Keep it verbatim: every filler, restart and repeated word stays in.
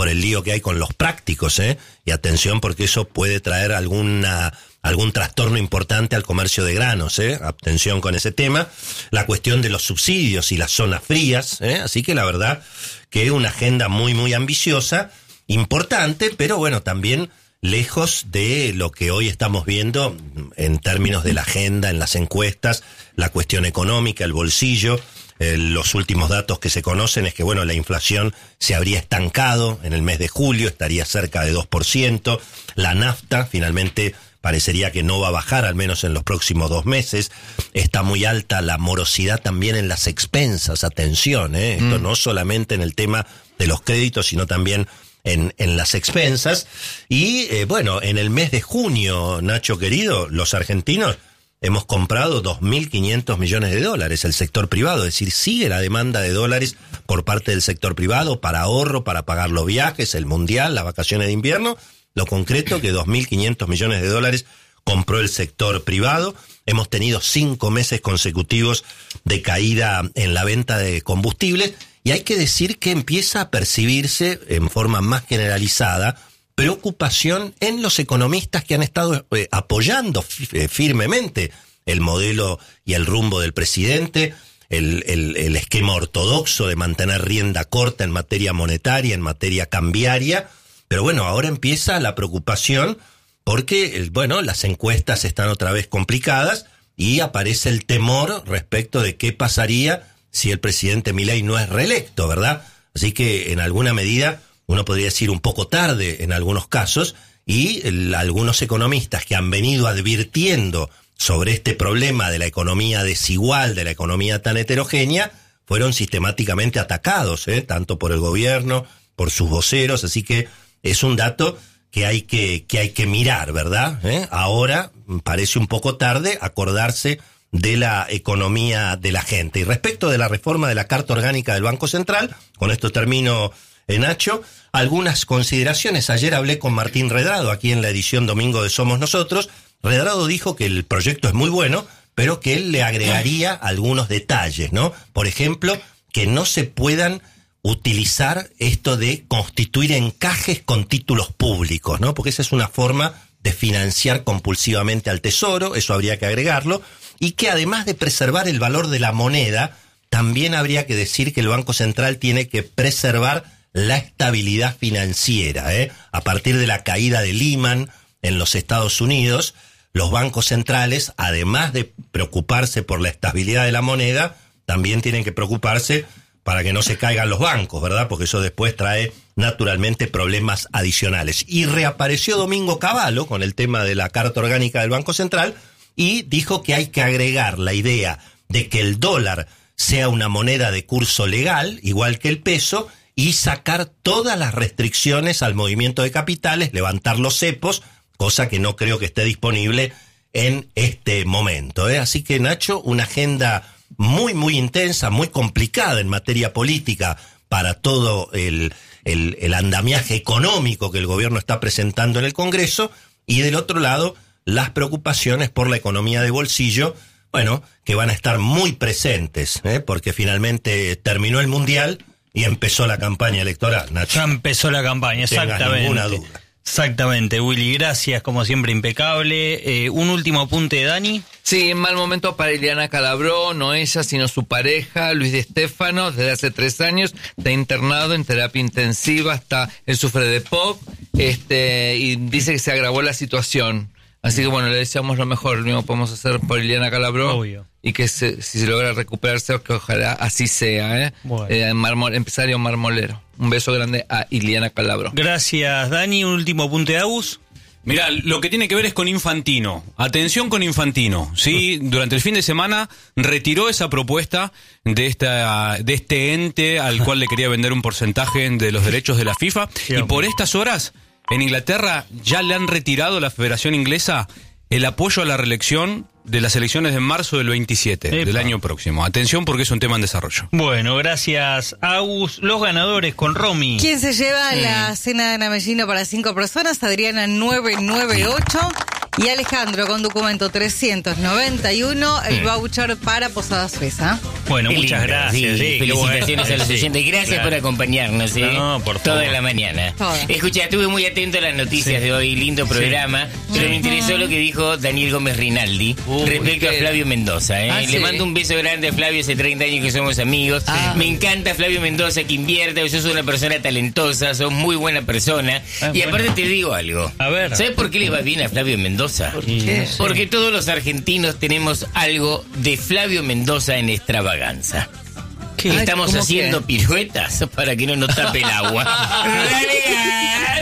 por el lío que hay con los prácticos, ¿eh? Y atención porque eso puede traer alguna algún trastorno importante al comercio de granos, ¿eh? Atención con ese tema. La cuestión de los subsidios y las zonas frías, ¿eh? Así que la verdad que es una agenda muy, muy ambiciosa, importante, pero bueno, también lejos de lo que hoy estamos viendo en términos de la agenda, en las encuestas, la cuestión económica, el bolsillo. Eh, los últimos datos que se conocen es que, bueno, la inflación se habría estancado en el mes de julio, estaría cerca de dos por ciento. La nafta finalmente parecería que no va a bajar, al menos en los próximos dos meses. Está muy alta la morosidad también en las expensas, atención, ¿eh? Esto mm. no solamente en el tema de los créditos, sino también en, en las expensas. Y, eh, bueno, en el mes de junio, Nacho querido, los argentinos hemos comprado dos mil quinientos millones de dólares, el sector privado, es decir, sigue la demanda de dólares por parte del sector privado para ahorro, para pagar los viajes, el mundial, las vacaciones de invierno. Lo concreto que dos mil quinientos millones de dólares compró el sector privado. Hemos tenido cinco meses consecutivos de caída en la venta de combustibles y hay que decir que empieza a percibirse en forma más generalizada preocupación en los economistas que han estado eh, apoyando f- firmemente el modelo y el rumbo del presidente, el, el, el esquema ortodoxo de mantener rienda corta en materia monetaria, en materia cambiaria. Pero bueno, ahora empieza la preocupación porque, bueno, las encuestas están otra vez complicadas y aparece el temor respecto de qué pasaría si el presidente Milei no es reelecto, ¿verdad? Así que en alguna medida uno podría decir un poco tarde en algunos casos y el, algunos economistas que han venido advirtiendo sobre este problema de la economía desigual, de la economía tan heterogénea, fueron sistemáticamente atacados, ¿eh? Tanto por el gobierno, por sus voceros, así que es un dato que hay que, que hay que mirar, ¿verdad? ¿Eh? Ahora parece un poco tarde acordarse de la economía de la gente. Y respecto de la reforma de la Carta Orgánica del Banco Central, con esto termino, eh, Nacho, algunas consideraciones. Ayer hablé con Martín Redrado, aquí en la edición domingo de Somos Nosotros. Redrado dijo que el proyecto es muy bueno, pero que él le agregaría algunos detalles, ¿no? Por ejemplo, que no se puedan utilizar esto de constituir encajes con títulos públicos, ¿no? Porque esa es una forma de financiar compulsivamente al Tesoro, eso habría que agregarlo, y que además de preservar el valor de la moneda, también habría que decir que el Banco Central tiene que preservar la estabilidad financiera, ¿eh? A partir de la caída de Lehman en los Estados Unidos, los bancos centrales, además de preocuparse por la estabilidad de la moneda, también tienen que preocuparse para que no se caigan los bancos, ¿verdad? Porque eso después trae naturalmente problemas adicionales. Y reapareció Domingo Cavallo con el tema de la Carta Orgánica del Banco Central y dijo que hay que agregar la idea de que el dólar sea una moneda de curso legal, igual que el peso, y sacar todas las restricciones al movimiento de capitales, levantar los cepos, cosa que no creo que esté disponible en este momento, ¿eh? Así que, Nacho, una agenda muy, muy intensa, muy complicada en materia política para todo el, el, el andamiaje económico que el gobierno está presentando en el Congreso, y del otro lado, las preocupaciones por la economía de bolsillo, bueno, que van a estar muy presentes, ¿eh? Porque finalmente terminó el Mundial y empezó la campaña electoral, Nacho. Ya empezó la campaña, exactamente. No tengas ninguna duda. Exactamente, Willy, gracias, como siempre, impecable. Eh, un último apunte de Dani. Sí, en mal momento para Ileana Calabró, no ella, sino su pareja, Luis de Stéfano, desde hace tres años, está internado en terapia intensiva, está, él sufre de P O C, este, y dice que se agravó la situación. Así que bueno, le deseamos lo mejor, lo mismo podemos hacer por Ileana Calabró. Obvio. Y que se, si se logra recuperarse, que ojalá así sea, ¿eh? Bueno. eh marmol, empresario marmolero. Un beso grande a Ileana Calabró. Gracias, Dani. Un último apunte de Agus. Mirá, lo que tiene que ver es con Infantino. Atención con Infantino, ¿sí? Durante el fin de semana retiró esa propuesta de esta de este ente al cual le quería vender un porcentaje de los derechos de la FIFA. Sí, y por estas horas, en Inglaterra, ya le han retirado a la Federación Inglesa el apoyo a la reelección de las elecciones de marzo del veintisiete, Epa. del año próximo. Atención porque es un tema en desarrollo. Bueno, gracias, Agus. Los ganadores con Romy. ¿Quién se lleva mm. la cena de Namellino para cinco personas? Adriana nueve nueve ocho. Y Alejandro, con documento trescientos noventa y uno, el voucher para Posada Suiza. Bueno, Qué muchas lindo, gracias. sí. Sí, qué Felicitaciones bueno. a los Sí, oyentes. Gracias claro. por acompañarnos. ¿eh? No, por favor. Toda la mañana. Toda. Escucha, estuve muy atento a las noticias Sí. de hoy. Lindo programa. Pero me interesó lo que dijo Daniel Gómez Rinaldi Uy, respecto a qué- Flavio Mendoza. ¿eh? Ah, Le sí. mando un beso grande a Flavio. Hace treinta años que somos amigos. Ah. Me encanta Flavio Mendoza, que invierta. Sos una persona talentosa. Sos muy buena persona. Ah, y bueno. aparte te digo algo. A ver. ¿Sabes por qué le va bien a Flavio Mendoza? qué? Porque todos los argentinos tenemos algo de Flavio Mendoza en extravaganza. ¿Qué? Estamos ¿Cómo haciendo qué? piruetas para que no nos tape el agua. ¡Dale, gas!